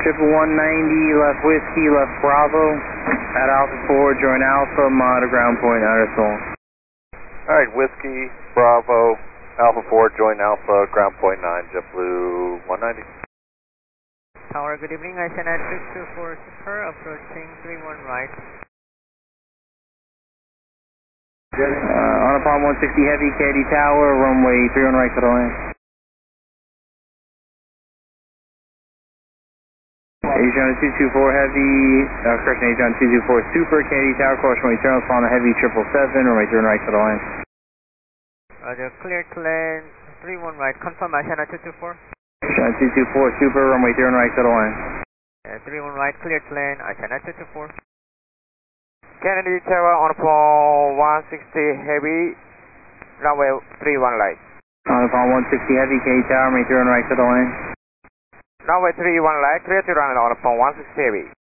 Triple 190, left whiskey, left Bravo, at Alpha 4, join Alpha, monitor ground point, outer soul. Alright, whiskey, Bravo, Alpha 4, join Alpha, ground point 9, JetBlue 190. Tower, good evening, Icenet 224 Super, approaching 31 right. On upon 160 heavy, KD Tower, runway 31 right to the land. Asian 224 heavy, correction, Asian 224 Super, KD Tower, course runway turn on a heavy 777, runway 31 right to the land. Roger, clear to land, 31 right, confirm Icenet 224. Asian 224 Super, runway 31 right to the land. 31 right, clear to land, Icenet 224. Kennedy Tower on upon 160 heavy, runway 31 right. On upon 160 heavy, KD Tower, runway 31 right to the land. Runway 31 right, clear to run on upon 160 heavy.